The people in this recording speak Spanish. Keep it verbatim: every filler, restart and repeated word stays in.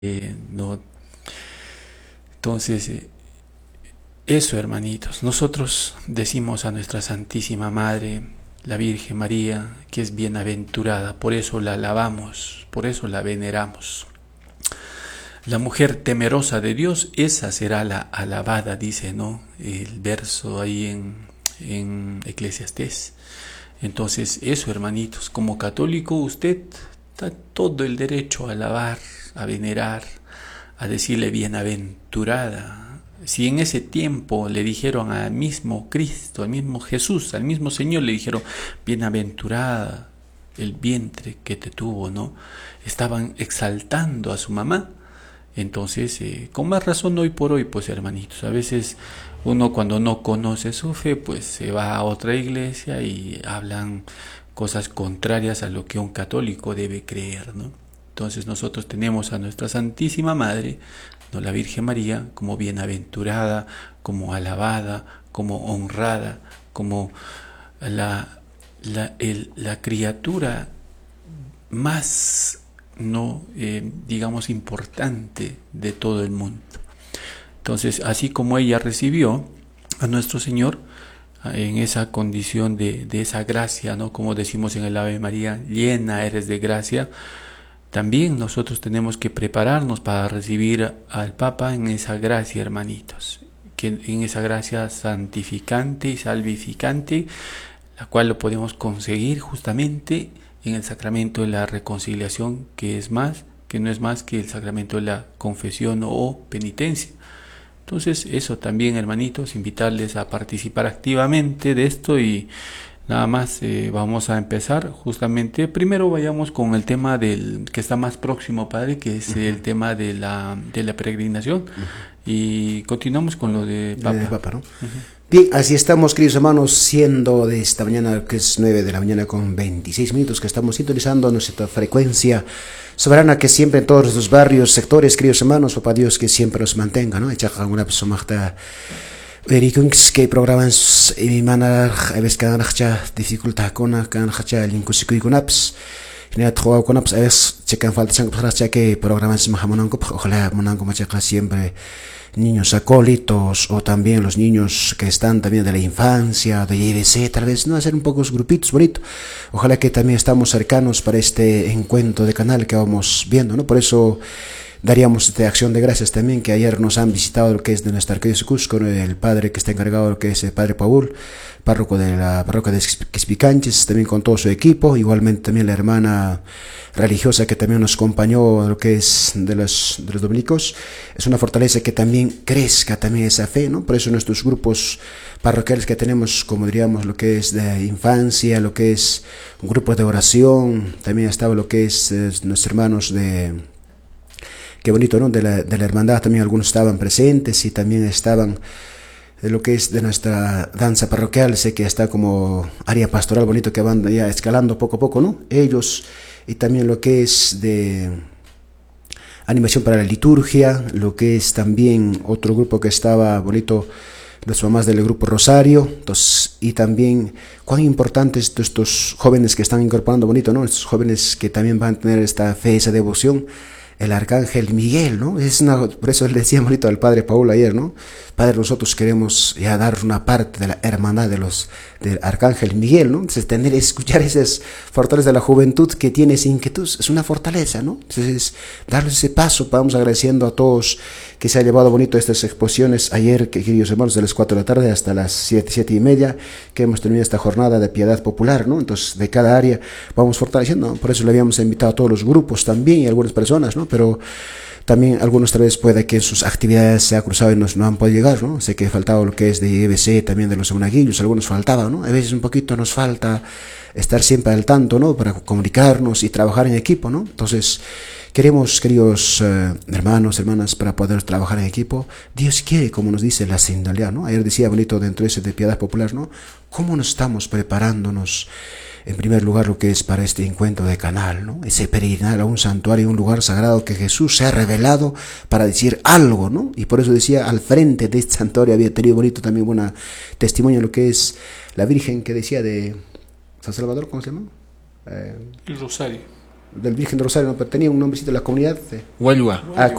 eh, no. Entonces, eh, eso, hermanitos, nosotros decimos a nuestra Santísima Madre, la Virgen María, que es bienaventurada, por eso la alabamos, por eso la veneramos. La mujer temerosa de Dios, esa será la alabada, dice, ¿no? El verso ahí en, en Eclesiastés. Entonces, eso, hermanitos, como católico, usted está todo el derecho a alabar, a venerar, a decirle bienaventurada. Si en ese tiempo le dijeron al mismo Cristo, al mismo Jesús, al mismo Señor, le dijeron bienaventurada el vientre que te tuvo, ¿no? Estaban exaltando a su mamá. Entonces, eh, con más razón hoy por hoy, pues hermanitos, a veces uno cuando no conoce su fe, pues se va a otra iglesia y hablan cosas contrarias a lo que un católico debe creer, ¿no? Entonces nosotros tenemos a nuestra Santísima Madre, ¿no? La Virgen María, como bienaventurada, como alabada, como honrada, como la, la, el, la criatura más, no eh, digamos, importante de todo el mundo. Entonces, así como ella recibió a nuestro Señor en esa condición de, de esa gracia, ¿no? Como decimos en el Ave María, llena eres de gracia, también nosotros tenemos que prepararnos para recibir al Papa en esa gracia, hermanitos, que en esa gracia santificante y salvificante, la cual lo podemos conseguir justamente en el sacramento de la reconciliación, que es más, que no es más que el sacramento de la confesión o penitencia. Entonces, eso también, hermanitos, invitarles a participar activamente de esto y nada más eh, vamos a empezar justamente. Primero vayamos con el tema del que está más próximo, padre, que es uh-huh. el tema de la, de la peregrinación. Uh-huh. Y continuamos con lo de Papa. De Papa, ¿no? Uh-huh. Bien, así estamos, queridos hermanos, siendo de esta mañana, que es nueve de la mañana con veintiséis minutos, que estamos sintonizando nuestra frecuencia soberana, que siempre en todos los barrios, sectores, queridos hermanos, Papá Dios, que siempre nos mantenga, ¿no? Echa una persona que programan y mana a veces que han hecho dificultad con que han hecho el inclusive con apps ni a trabajar con apps a veces checan falta chango para que programan se mahamonan con ojalá monan como checa siempre niños acólitos o también los niños que están también de la infancia, de I B C, tal vez no hacer un poco grupitos bonitos. Ojalá que también estamos cercanos para este encuentro de canal que vamos viendo, ¿no? Por eso daríamos esta acción de gracias también, que ayer nos han visitado lo que es de nuestra arquidiócesis Cusco, ¿no? El padre que está encargado, lo que es el padre Paul, párroco de la parroquia de Quispicanches, también con todo su equipo, igualmente también la hermana religiosa que también nos acompañó, lo que es de los, de los dominicos. Es una fortaleza que también crezca también esa fe, ¿no? Por eso nuestros grupos parroquiales que tenemos, como diríamos, lo que es de infancia, lo que es un grupo de oración, también estaba lo que es eh, nuestros hermanos de... Qué bonito, ¿no? De la, de la hermandad también algunos estaban presentes y también estaban de lo que es de nuestra danza parroquial, sé que está como área pastoral bonito que van ya escalando poco a poco, ¿no? Ellos y también lo que es de animación para la liturgia, lo que es también otro grupo que estaba bonito, las mamás del grupo Rosario, entonces, y también cuán importantes estos jóvenes que están incorporando bonito, ¿no? Estos jóvenes que también van a tener esta fe, esa devoción. El arcángel Miguel, ¿no? Es una, por eso le decía bonito al padre Paul ayer, ¿no? Padre, nosotros queremos ya dar una parte de la hermandad de los, del arcángel Miguel, ¿no? Entonces, tener, escuchar esas fortalezas de la juventud que tiene esa inquietud, es una fortaleza, ¿no? Entonces, darles ese paso, vamos agradeciendo a todos que se ha llevado bonito estas exposiciones ayer, que, queridos hermanos, de las cuatro de la tarde hasta las siete, siete y media, que hemos terminado esta jornada de piedad popular, ¿no? Entonces, de cada área vamos fortaleciendo, ¿no? Por eso le habíamos invitado a todos los grupos también y a algunas personas, ¿no? Pero también algunos tal vez puede que en sus actividades se ha cruzado y no, no han podido llegar, ¿no? Sé que faltaba lo que es de I B C, también de los monaguillos, algunos faltaba, ¿no? A veces un poquito nos falta estar siempre al tanto, ¿no? Para comunicarnos y trabajar en equipo, ¿no? Entonces, queremos, queridos eh, hermanos, hermanas, para poder trabajar en equipo, Dios quiere, como nos dice la sinodalidad, ¿no? Ayer decía bonito dentro de ese de piedad popular, ¿no? ¿Cómo nos estamos preparándonos? En primer lugar, lo que es para este encuentro de canal, ¿no? Ese peregrinar a un santuario, un lugar sagrado que Jesús se ha revelado para decir algo, ¿no? Y por eso decía, al frente de este santuario había tenido bonito también buena testimonio lo que es la Virgen que decía de San Salvador, ¿cómo se llama? Eh, el Rosario. del Virgen de Rosario, ¿no? Pero tenía un nombrecito de la comunidad. Walua. Ah,